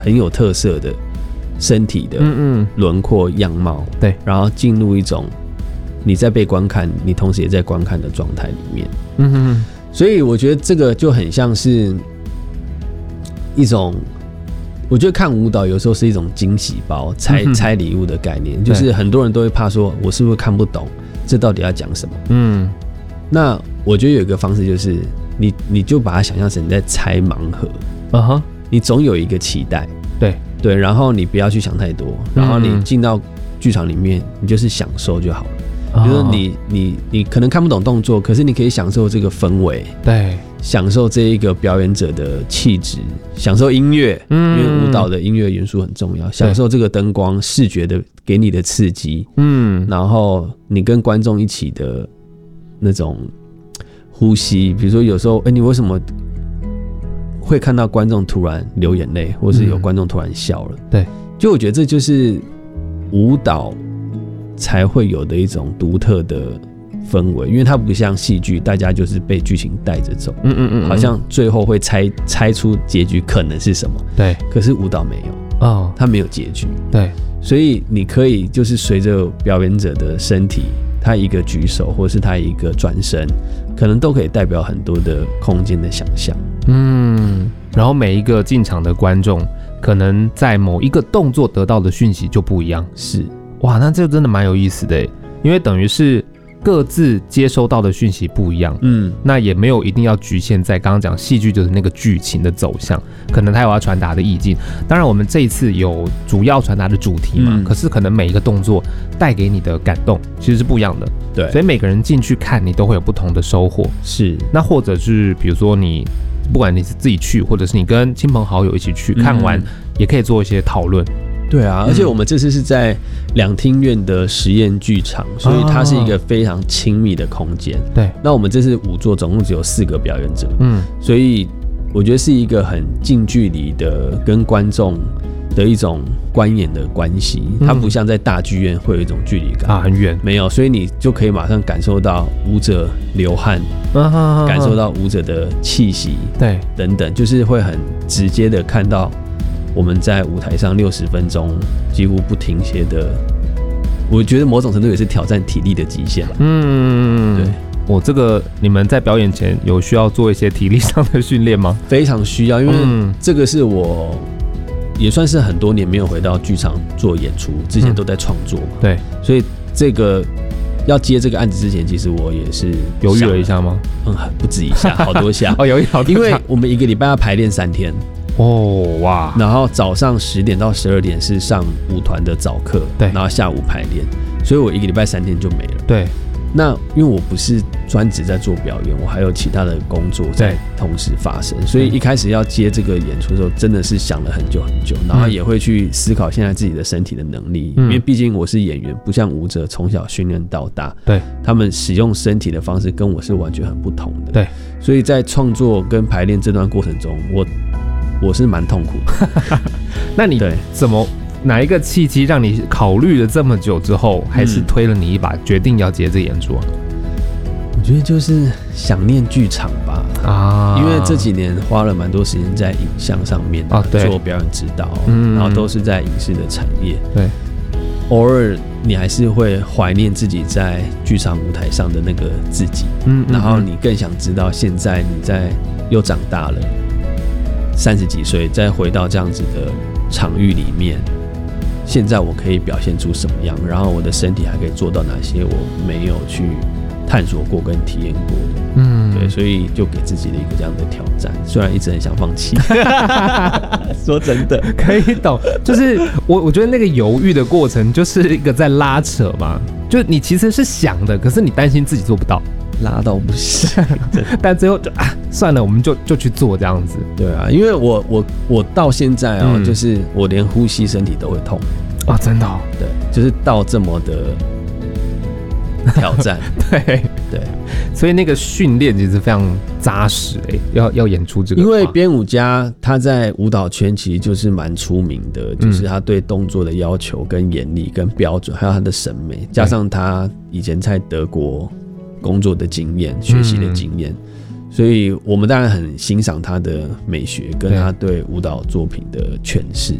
很有特色的身体的轮廓样貌， 对， 然后进入一种你在被观看，你同时也在观看的状态里面。所以我觉得这个就很像是一种，我觉得看舞蹈有时候是一种惊喜包，拆礼物的概念，就是很多人都会怕说，我是不是看不懂，这到底要讲什么？那我觉得有一个方式就是，你就把它想象成你在拆盲盒，你总有一个期待，对，然后你不要去想太多，然后你进到剧场里面，你就是享受就好了。比如说你可能看不懂动作，可是你可以享受这个氛围， 对， 享受这一个表演者的气质，享受音乐，因为舞蹈的音乐元素很重要，享受这个灯光、视觉的给你的刺激，然后你跟观众一起的那种呼吸，比如说有时候，你为什么会看到观众突然流眼泪，或是有观众突然笑了？ 对， 就我觉得这就是舞蹈才会有的一种独特的氛围，因为它不像戏剧，大家就是被剧情带着走，好像最后会猜出结局可能是什么， 对， 可是舞蹈没有，它没有结局， 对， 所以你可以就是随着表演者的身体，他一个举手或是他一个转身，可能都可以代表很多的空间的想象， 然后每一个进场的观众可能在某一个动作得到的讯息就不一样， 是。 哇，那这个真的蛮有意思的耶，因为等于是各自接收到的讯息不一样，那也没有一定要局限在刚刚讲戏剧就是那个剧情的走向，可能它有要传达的意境。当然，我们这一次有主要传达的主题嘛，可是可能每一个动作带给你的感动其实是不一样的， 对， 所以每个人进去看你都会有不同的收获。 是， 那或者是比如说你不管你是自己去，或者是你跟亲朋好友一起去看完，也可以做一些讨论。 对啊，而且我们这次是在两厅院的实验剧场，所以它是一个非常亲密的空间。 对， 那我们这次舞作总共只有4个表演者，所以我觉得是一个很近距离的跟观众的一种观演的关系，它不像在大剧院会有一种距离感很远， 没有，所以你就可以马上感受到舞者流汗，感受到舞者的气息，对，等等，就是会很直接的看到我们在舞台上60分钟几乎不停歇的，我觉得某种程度也是挑战体力的极限。对。 我这个你们在表演前有需要做一些体力上的训练吗？ 非常需要，因为这个是我也算是很多年没有回到剧场做演出，之前都在创作嘛。对，所以这个要接这个案子之前，其实我也是犹豫了一下吗？ 不止一下，好多下。 犹豫好多下， 因为我们1个礼拜要排练3天。哇！然后早上10点到12点是上舞团的早课，对，然后下午排练，所以我1个礼拜3天就没了。对，那因为我不是专职在做表演，我还有其他的工作在同时发生，所以一开始要接这个演出的时候，真的是想了很久很久，然后也会去思考现在自己的身体的能力，因为毕竟我是演员，不像舞者从小训练到大，对，他们使用身体的方式跟我是完全很不同的。对，所以在创作跟排练这段过程中，我是蛮痛苦的。 那你怎么哪一个契机让你考虑了这么久之后，还是推了你一把，决定要接这个演出啊？ 我觉得就是想念剧场吧，因为这几年花了蛮多时间在影像上面做表演指导，然后都是在影视的产业，对，偶尔你还是会怀念自己在剧场舞台上的那个自己，然后你更想知道现在你在又长大了，30几岁再回到这样子的场域里面，现在我可以表现出什么样，然后我的身体还可以做到哪些我没有去探索过跟体验过的，对，所以就给自己的一个这样的挑战，虽然一直很想放弃。说真的， 可以懂，就是我觉得那个犹豫的过程就是一个在拉扯嘛，就你其实是想的，可是你担心自己做不到， 拉到不行， 但最后就算了，我们就去做这样子。 对啊，因为我到现在就是我连呼吸身体都会痛啊，真的对，就是到这么的挑战。 对，所以那个训练其实非常扎实要演出这个。 因为编舞家他在舞蹈圈其实就是蛮出名的，就是他对动作的要求跟严厉跟标准，还有他的审美，加上他以前在德国工作的经验、学习的经验， 所以我们当然很欣赏他的美学跟他对舞蹈作品的诠释。